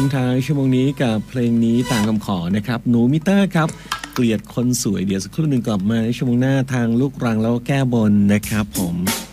ทางชั่วโมงนี้กับเพลงนี้ตามคำขอนะครับหนูมิเตอร์ครับเกลียดคนสวยเดี๋ยวสักครู่หนึ่งกลับมาในชั่วโมงหน้าทางลูกรังแล้วแก้บนนะครับผม